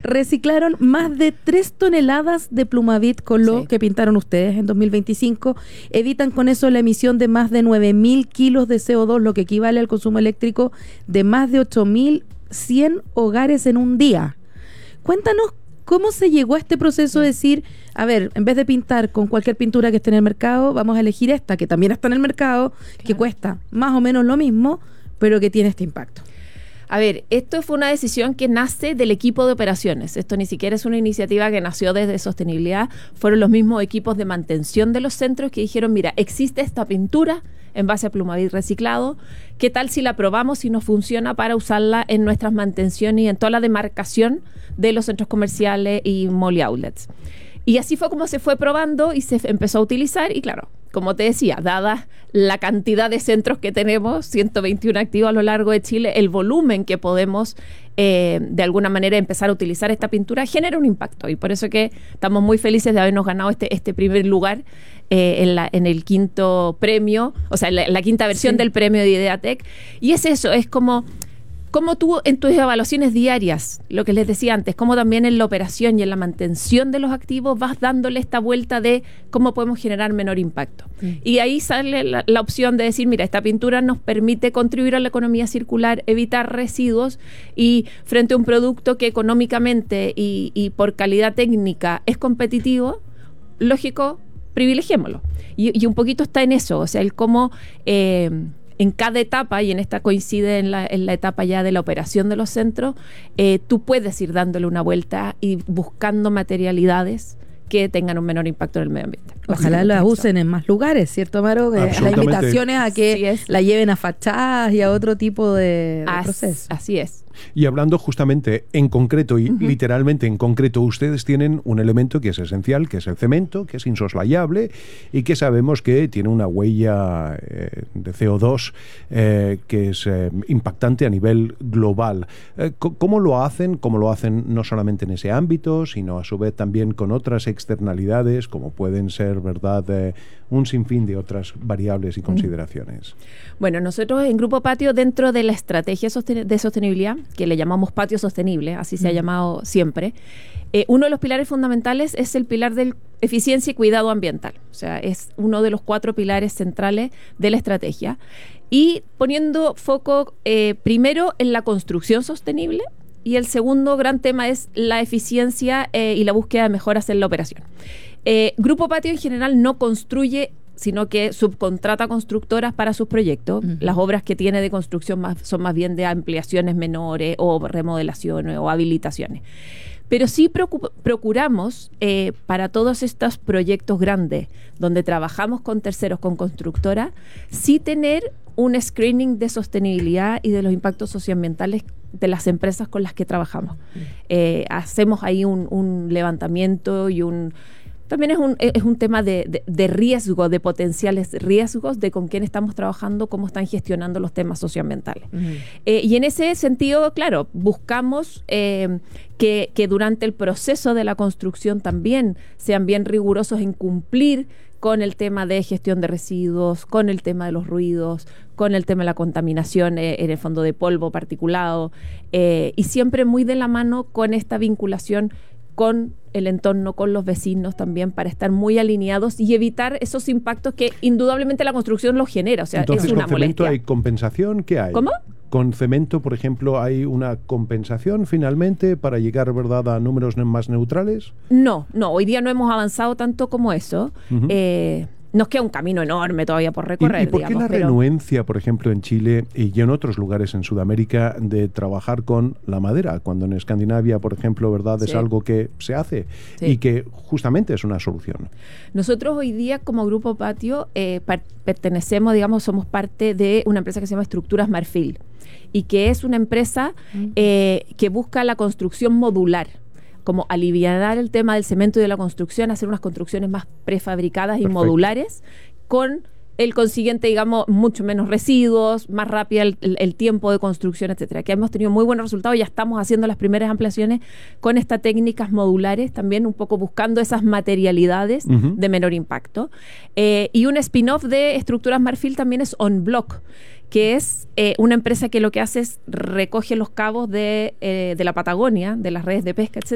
reciclaron más de 3 toneladas de Plumavit con lo que pintaron ustedes en 2025. Evitan con eso la emisión de más de 9.000 kilos de CO2, lo que equivale al consumo eléctrico de más de 8.100 hogares en un día. Cuéntanos cómo se llegó a este proceso de decir, a ver, en vez de pintar con cualquier pintura que esté en el mercado, vamos a elegir esta, que también está en el mercado, que cuesta más o menos lo mismo, pero que tiene este impacto. A ver, esto fue una decisión que nace del equipo de operaciones. Esto ni siquiera es una iniciativa que nació desde sostenibilidad. Fueron los mismos equipos de mantención de los centros que dijeron, mira, existe esta pintura en base a Plumavit reciclado. ¿Qué tal si la probamos y nos funciona para usarla en nuestras mantenciones y en toda la demarcación de los centros comerciales y mall y outlets? Y así fue como se fue probando y se empezó a utilizar. Y claro, como te decía, dada la cantidad de centros que tenemos, 121 activos a lo largo de Chile, el volumen que podemos de alguna manera empezar a utilizar esta pintura genera un impacto. Y por eso que estamos muy felices de habernos ganado este primer lugar en el quinto premio, o sea, la quinta versión del premio de Ideatec. Y es eso, es como tú en tus evaluaciones diarias, lo que les decía antes, como también en la operación y en la mantención de los activos vas dándole esta vuelta de cómo podemos generar menor impacto. Y ahí sale la opción de decir, mira, esta pintura nos permite contribuir a la economía circular, evitar residuos y frente a un producto que económicamente y por calidad técnica es competitivo, lógico, privilegiémoslo. Y un poquito está en eso, o sea, el cómo en cada etapa, y en esta coincide en la etapa ya de la operación de los centros, tú puedes ir dándole una vuelta y buscando materialidades que tengan un menor impacto en el medio ambiente. Ojalá las usen en más lugares, ¿cierto, Amaro? Las invitaciones a que la lleven a fachadas y a otro tipo de proceso. Así es. Y hablando justamente en concreto y literalmente en concreto, ustedes tienen un elemento que es esencial, que es el cemento, que es insoslayable y que sabemos que tiene una huella de CO2 que es impactante a nivel global. ¿Cómo lo hacen? ¿Cómo lo hacen no solamente en ese ámbito, sino a su vez también con otras externalidades, como pueden ser, ¿verdad?, un sinfín de otras variables y consideraciones? Bueno, nosotros en Grupo Patio, dentro de la estrategia de sostenibilidad, que le llamamos Patio Sostenible, así se ha llamado siempre, uno de los pilares fundamentales es el pilar de eficiencia y cuidado ambiental. O sea, es uno de los 4 pilares centrales de la estrategia. Y poniendo foco primero en la construcción sostenible, y el segundo gran tema es la eficiencia y la búsqueda de mejoras en la operación. Grupo Patio en general no construye, sino que subcontrata constructoras para sus proyectos. Las obras que tiene de construcción son más bien de ampliaciones menores o remodelaciones o habilitaciones. Pero sí procuramos para todos estos proyectos grandes donde trabajamos con terceros, con constructoras, sí tener un screening de sostenibilidad y de los impactos socioambientales de las empresas con las que trabajamos. Hacemos ahí un levantamiento y también es un tema de riesgo, de potenciales riesgos de con quién estamos trabajando, cómo están gestionando los temas socioambientales. Y en ese sentido, claro, buscamos que durante el proceso de la construcción también sean bien rigurosos en cumplir con el tema de gestión de residuos, con el tema de los ruidos, con el tema de la contaminación en el fondo de polvo particulado, y siempre muy de la mano con esta vinculación con el entorno, con los vecinos también, para estar muy alineados y evitar esos impactos que indudablemente la construcción los genera. O sea, entonces, es una ¿con cemento molestia. hay compensación? ¿Qué hay? ¿Cómo? Con cemento, por ejemplo, ¿hay una compensación finalmente para llegar, ¿verdad?, a números más neutrales? No, hoy día no hemos avanzado tanto como eso. Nos queda un camino enorme todavía por recorrer. ¿Y por qué la renuencia, por ejemplo, en Chile y en otros lugares en Sudamérica de trabajar con la madera, cuando en Escandinavia, por ejemplo, ¿verdad?, es algo que se hace y que justamente es una solución? Nosotros hoy día como Grupo Patio pertenecemos, digamos, somos parte de una empresa que se llama Estructuras Marfil y que es una empresa que busca la construcción modular, como aliviar el tema del cemento y de la construcción, hacer unas construcciones más prefabricadas y modulares, con el consiguiente, digamos, mucho menos residuos, más rápida el tiempo de construcción, etcétera. Que hemos tenido muy buenos resultados, ya estamos haciendo las primeras ampliaciones con estas técnicas modulares, también un poco buscando esas materialidades de menor impacto. Y un spin-off de Estructuras Marfil también es On Block, que es una empresa que lo que hace es recoge los cabos de la Patagonia, de las redes de pesca, etcétera,